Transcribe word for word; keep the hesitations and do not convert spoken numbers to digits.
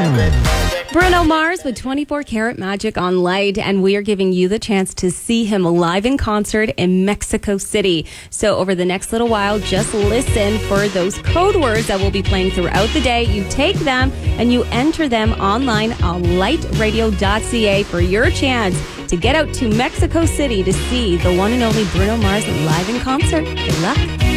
Bruno Mars with twenty-four karat magic on Light, and we are giving you the chance to see him live in concert in Mexico City. So over the next little while, just listen for those code words that will be playing throughout the day. You take them and you enter them online on light radio dot c a for your chance to get out to Mexico City to see the one and only Bruno Mars live in concert. Good luck.